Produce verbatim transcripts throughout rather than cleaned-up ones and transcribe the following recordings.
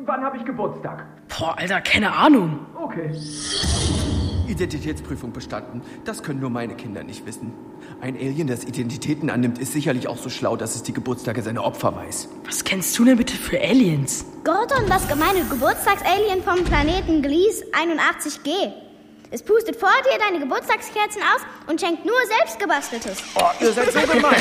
wann habe ich Geburtstag? Boah, Alter, keine Ahnung. Okay. Identitätsprüfung bestanden. Das können nur meine Kinder nicht wissen. Ein Alien, das Identitäten annimmt, ist sicherlich auch so schlau, dass es die Geburtstage seiner Opfer weiß. Was kennst du denn bitte für Aliens? Gordon, das gemeine Geburtstagsalien vom Planeten Gliese einundachtzig G. Es pustet vor dir deine Geburtstagskerzen aus und schenkt nur selbstgebasteltes. Oh, ihr seid so gemein.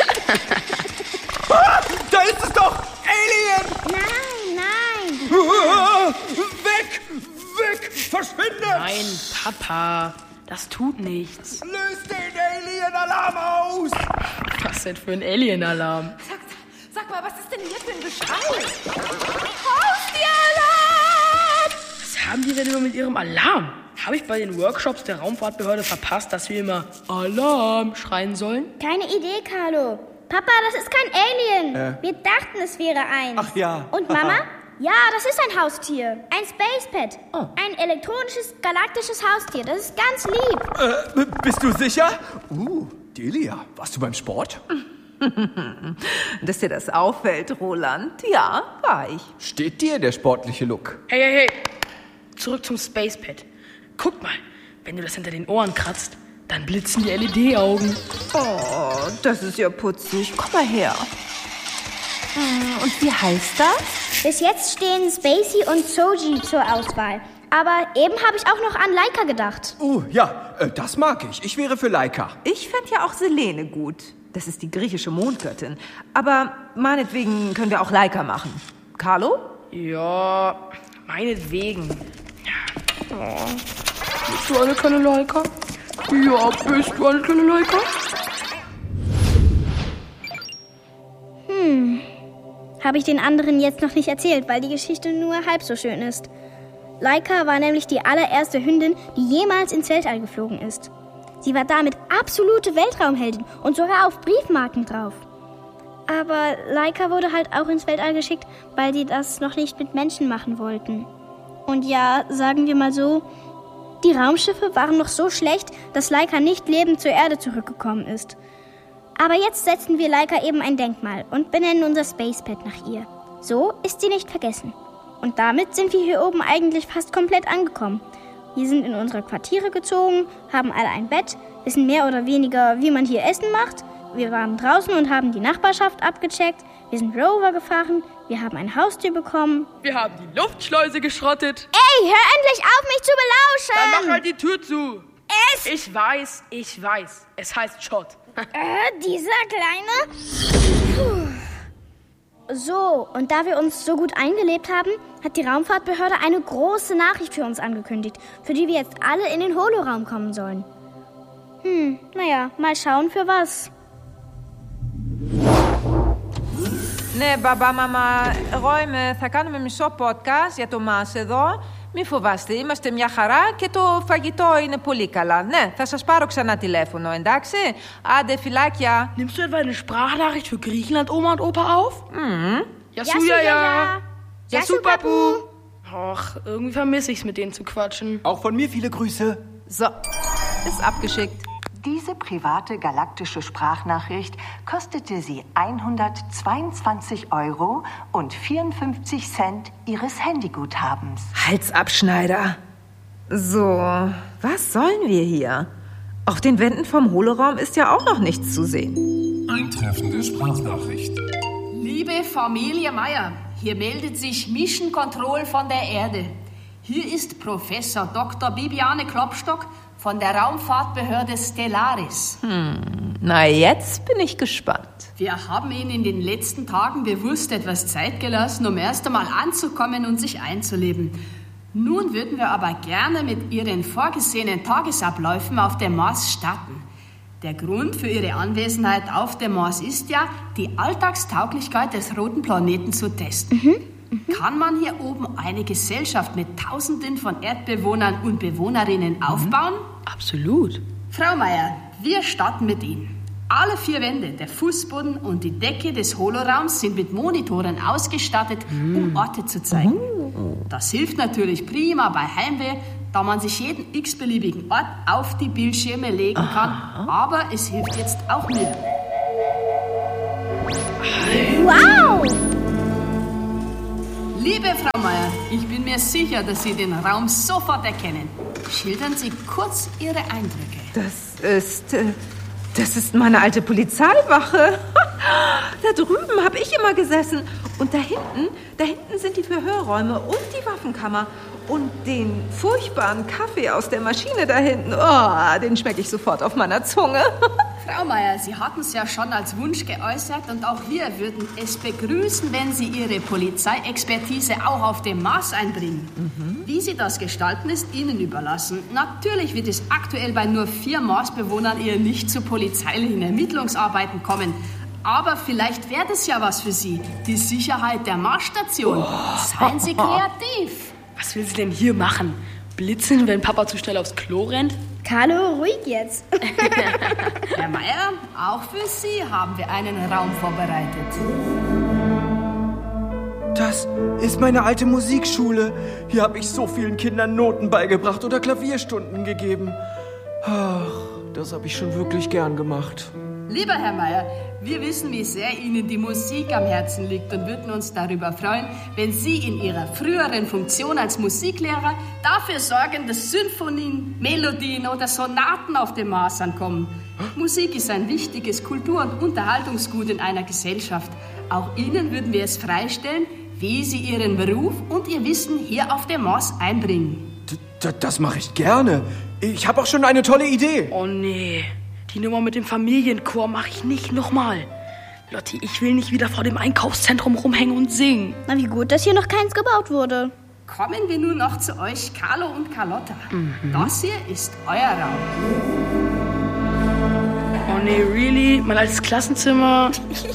Ah, da ist es doch! Alien! Nein, nein. Ah, weg! Weg! Verschwinde! Nein, Papa, das tut nichts. Löst den Alien-Alarm aus! Was denn für ein Alien-Alarm? Sag, sag mal, was ist denn hier für ein Geschrei? Haustierlalarm! Was haben die denn immer mit ihrem Alarm? Habe ich bei den Workshops der Raumfahrtbehörde verpasst, dass wir immer Alarm schreien sollen? Keine Idee, Carlo. Papa, das ist kein Alien. Äh. Wir dachten, es wäre eins. Ach ja. Und Mama? Ja, das ist ein Haustier. Ein Space Pet. Oh. Ein elektronisches, galaktisches Haustier. Das ist ganz lieb. Äh, bist du sicher? Uh, Delia, warst du beim Sport? Dass dir das auffällt, Roland. Ja, war ich. Steht dir der sportliche Look? Hey, hey, hey. Zurück zum Space Pet. Guck mal, wenn du das hinter den Ohren kratzt, dann blitzen die L E D-Augen. Oh, das ist ja putzig. Komm mal her. Und wie heißt das? Bis jetzt stehen Spacey und Soji zur Auswahl. Aber eben habe ich auch noch an Laika gedacht. Uh, ja, äh, das mag ich. Ich wäre für Laika. Ich fände ja auch Selene gut. Das ist die griechische Mondgöttin. Aber meinetwegen können wir auch Laika machen. Carlo? Ja, meinetwegen. Oh. Bist du eine kleine Laika? Ja, bist du eine kleine Laika? Hm. Habe ich den anderen jetzt noch nicht erzählt, weil die Geschichte nur halb so schön ist. Laika war nämlich die allererste Hündin, die jemals ins Weltall geflogen ist. Sie war damit absolute Weltraumheldin und sogar auf Briefmarken drauf. Aber Laika wurde halt auch ins Weltall geschickt, weil die das noch nicht mit Menschen machen wollten. Und ja, sagen wir mal so, die Raumschiffe waren noch so schlecht, dass Laika nicht lebend zur Erde zurückgekommen ist. Aber jetzt setzen wir Laika eben ein Denkmal und benennen unser Space Pet nach ihr. So ist sie nicht vergessen. Und damit sind wir hier oben eigentlich fast komplett angekommen. Wir sind in unsere Quartiere gezogen, haben alle ein Bett, wissen mehr oder weniger, wie man hier Essen macht. Wir waren draußen und haben die Nachbarschaft abgecheckt. Wir sind Rover gefahren. Wir haben ein Haustier bekommen. Wir haben die Luftschleuse geschrottet. Ey, hör endlich auf, mich zu belauschen! Dann mach halt die Tür zu. Es... Ich weiß, ich weiß. Es heißt Schott. Äh, dieser kleine... Puh. So, und da wir uns so gut eingelebt haben, hat die Raumfahrtbehörde eine große Nachricht für uns angekündigt, für die wir jetzt alle in den Holoraum kommen sollen. Hm, naja, mal schauen für was. Ναι, μπαμπά, μαμά, εγώ είμαι, θα κάνουμε μισό podcast για το μας εδώ. Μη φοβάστε, είμαστε μια χαρά και το φαγητό είναι πολύ καλά. Ναι, θα σας πάρω ξανά τηλέφωνο, εντάξει? Άντε, φυλάκια. Nimmst du etwa eine Sprachnachricht für Griechenland, Oma und Opa auf? Mhm. Yasu, ja, ja. Yasu, Papu. Ach, irgendwie vermisse ich's, mit denen zu quatschen. Auch von mir viele Grüße. So, ist abgeschickt. Diese private galaktische Sprachnachricht kostete sie hundertzweiundzwanzig Euro und vierundfünfzig Cent ihres Handyguthabens. Halsabschneider. So, was sollen wir hier? Auf den Wänden vom Holoraum ist ja auch noch nichts zu sehen. Eintreffende Sprachnachricht. Liebe Familie Meier, hier meldet sich Mission Control von der Erde. Hier ist Professor Doktor Bibiane Klopstock von der Raumfahrtbehörde Stellaris. Hm, na jetzt bin ich gespannt. Wir haben Ihnen in den letzten Tagen bewusst etwas Zeit gelassen, um erst einmal anzukommen und sich einzuleben. Nun würden wir aber gerne mit Ihren vorgesehenen Tagesabläufen auf dem Mars starten. Der Grund für Ihre Anwesenheit auf dem Mars ist ja, die Alltagstauglichkeit des roten Planeten zu testen. Mhm. Mhm. Kann man hier oben eine Gesellschaft mit Tausenden von Erdbewohnern und Bewohnerinnen mhm. aufbauen? Absolut. Frau Meier, wir starten mit Ihnen. Alle vier Wände, der Fußboden und die Decke des Holoraums sind mit Monitoren ausgestattet, mm. um Orte zu zeigen. Oh. Das hilft natürlich prima bei Heimweh, da man sich jeden x-beliebigen Ort auf die Bildschirme legen kann. Aha. Aber es hilft jetzt auch mir. Wow! Liebe Frau Meier, ich bin mir sicher, dass Sie den Raum sofort erkennen. Schildern Sie kurz Ihre Eindrücke. Das ist... Äh, das ist meine alte Polizeiwache. Da drüben habe ich immer gesessen. Und da hinten, da hinten sind die Verhörräume und die Waffenkammer. Und den furchtbaren Kaffee aus der Maschine da hinten, oh, den schmecke ich sofort auf meiner Zunge. Frau Meier, Sie hatten es ja schon als Wunsch geäußert und auch wir würden es begrüßen, wenn Sie Ihre Polizeiexpertise auch auf dem Mars einbringen. Mhm. Wie Sie das gestalten, ist Ihnen überlassen. Natürlich wird es aktuell bei nur vier Marsbewohnern eher nicht zu polizeilichen Ermittlungsarbeiten kommen. Aber vielleicht wäre das ja was für Sie. Die Sicherheit der Marsstation. Oh. Seien Sie kreativ. Was will sie denn hier machen? Blitzen, wenn Papa zu schnell aufs Klo rennt? Carlo, ruhig jetzt. Herr Meier, auch für Sie haben wir einen Raum vorbereitet. Das ist meine alte Musikschule. Hier habe ich so vielen Kindern Noten beigebracht oder Klavierstunden gegeben. Ach, das habe ich schon wirklich gern gemacht. Lieber Herr Meier, wir wissen, wie sehr Ihnen die Musik am Herzen liegt und würden uns darüber freuen, wenn Sie in Ihrer früheren Funktion als Musiklehrer dafür sorgen, dass Symphonien, Melodien oder Sonaten auf dem Mars ankommen. Musik ist ein wichtiges Kultur- und Unterhaltungsgut in einer Gesellschaft. Auch Ihnen würden wir es freistellen, wie Sie Ihren Beruf und Ihr Wissen hier auf dem Mars einbringen. D- d- das mache ich gerne. Ich habe auch schon eine tolle Idee. Oh nee. Die Nummer mit dem Familienchor mache ich nicht nochmal. Lotti, ich will nicht wieder vor dem Einkaufszentrum rumhängen und singen. Na, wie gut, dass hier noch keins gebaut wurde. Kommen wir nun noch zu euch, Carlo und Carlotta. Mhm. Das hier ist euer Raum. Oh nee, really? Mein altes Klassenzimmer?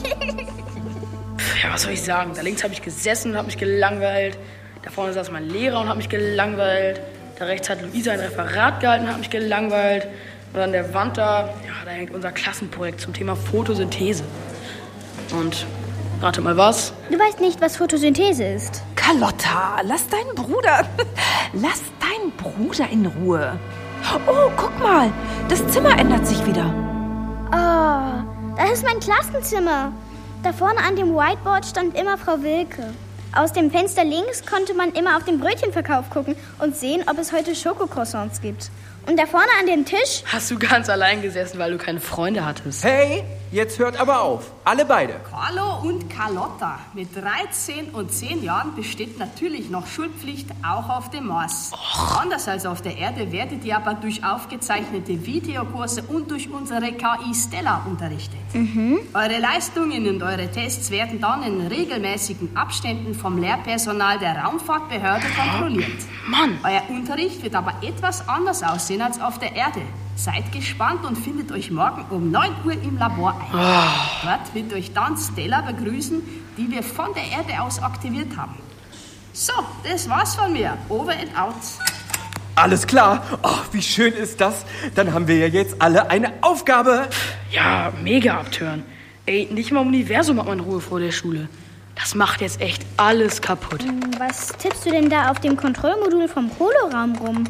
Ja, was soll ich sagen? Da links habe ich gesessen und habe mich gelangweilt. Da vorne saß mein Lehrer und hat mich gelangweilt. Da rechts hat Luisa ein Referat gehalten und hat mich gelangweilt. Und an der Wand da, ja, da hängt unser Klassenprojekt zum Thema Photosynthese. Und rate mal was? Du weißt nicht, was Photosynthese ist. Carlotta, lass deinen Bruder, lass deinen Bruder in Ruhe. Oh, guck mal, das Zimmer ändert sich wieder. Oh, das ist mein Klassenzimmer. Da vorne an dem Whiteboard stand immer Frau Wilke. Aus dem Fenster links konnte man immer auf den Brötchenverkauf gucken und sehen, ob es heute Schokocroissants gibt. Und da vorne an dem Tisch... Hast du ganz allein gesessen, weil du keine Freunde hattest? Hey, jetzt hört aber auf. Alle beide. Carlo und Carlotta. Mit dreizehn und zehn Jahren besteht natürlich noch Schulpflicht auch auf dem Mars. Och. Anders als auf der Erde werdet ihr aber durch aufgezeichnete Videokurse und durch unsere K I Stella unterrichtet. Mhm. Eure Leistungen und eure Tests werden dann in regelmäßigen Abständen vom Lehrpersonal der Raumfahrtbehörde kontrolliert. Mann! Euer Unterricht wird aber etwas anders aussehen als auf der Erde. Seid gespannt und findet euch morgen um neun Uhr im Labor ein. Oh. Dort wird euch dann Stella begrüßen, die wir von der Erde aus aktiviert haben. So, das war's von mir. Over and out. Alles klar. Oh, wie schön ist das. Dann haben wir ja jetzt alle eine Aufgabe. Ja, mega abtören. Ey, nicht mal im Universum hat man Ruhe vor der Schule. Das macht jetzt echt alles kaputt. Was tippst du denn da auf dem Kontrollmodul vom Holoraum rum?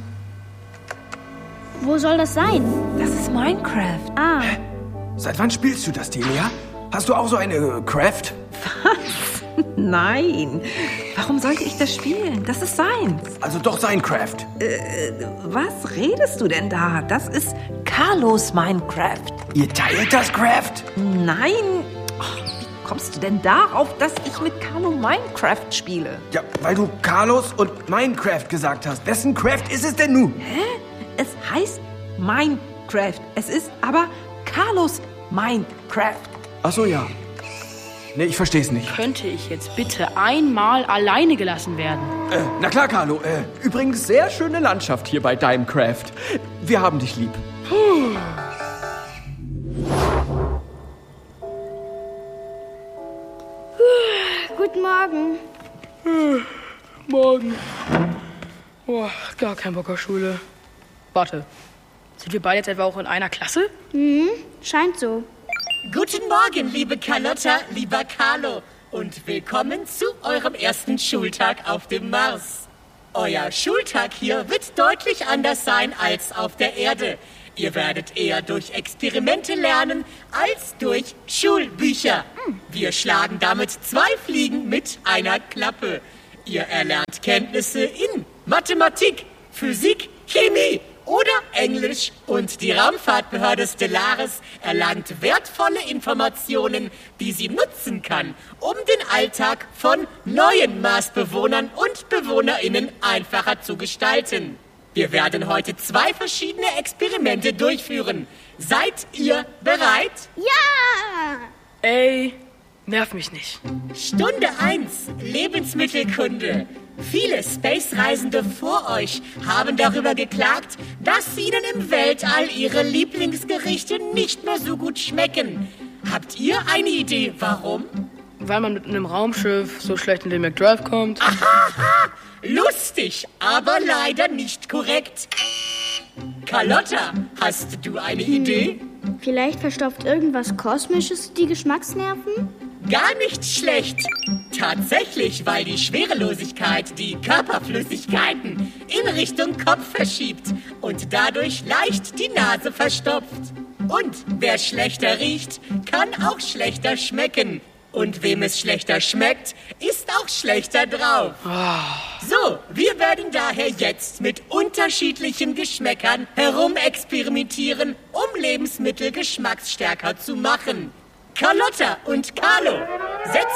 Wo soll das sein? Das ist Minecraft. Ah. Hä? Seit wann spielst du das, Delia? Hast du auch so eine äh, Craft? Was? Nein. Warum sollte ich das spielen? Das ist seins. Also doch sein Craft. Äh, was redest du denn da? Das ist Carlos Minecraft. Ihr teilt das Craft? Nein. Oh, wie kommst du denn darauf, dass ich mit Carlo Minecraft spiele? Ja, weil du Carlos und Minecraft gesagt hast. Wessen Craft ist es denn nun? Hä? Es heißt Minecraft. Es ist aber Carlos Minecraft. Ach so, ja. Nee, ich versteh's nicht. Könnte ich jetzt bitte einmal alleine gelassen werden? Äh, na klar, Carlo. Äh, übrigens sehr schöne Landschaft hier bei deinem Craft. Wir haben dich lieb. Puh. Guten Morgen. Äh, morgen. Boah, gar kein Bock auf Schule. Warte, sind wir beide jetzt etwa auch in einer Klasse? Mhm, scheint so. Guten Morgen, liebe Carlotta, lieber Carlo. Und willkommen zu eurem ersten Schultag auf dem Mars. Euer Schultag hier wird deutlich anders sein als auf der Erde. Ihr werdet eher durch Experimente lernen als durch Schulbücher. Wir schlagen damit zwei Fliegen mit einer Klappe. Ihr erlernt Kenntnisse in Mathematik, Physik, Chemie oder Englisch. Und die Raumfahrtbehörde Stellaris erlangt wertvolle Informationen, die sie nutzen kann, um den Alltag von neuen Marsbewohnern und BewohnerInnen einfacher zu gestalten. Wir werden heute zwei verschiedene Experimente durchführen. Seid ihr bereit? Ja! Ey, nerv mich nicht. Stunde eins, Lebensmittelkunde. Viele Space-Reisende vor euch haben darüber geklagt, dass ihnen im Weltall ihre Lieblingsgerichte nicht mehr so gut schmecken. Habt ihr eine Idee, warum? Weil man mit einem Raumschiff so schlecht in den McDrive kommt. Aha! Lustig, aber leider nicht korrekt. Carlotta, hast du eine Idee? Vielleicht verstopft irgendwas Kosmisches die Geschmacksnerven? Gar nicht schlecht. Tatsächlich, weil die Schwerelosigkeit die Körperflüssigkeiten in Richtung Kopf verschiebt und dadurch leicht die Nase verstopft. Und wer schlechter riecht, kann auch schlechter schmecken. Und wem es schlechter schmeckt, ist auch schlechter drauf. So, wir werden daher jetzt mit unterschiedlichen Geschmäckern herumexperimentieren, um Lebensmittel geschmacksstärker zu machen. Carlotta und Carlo, setzt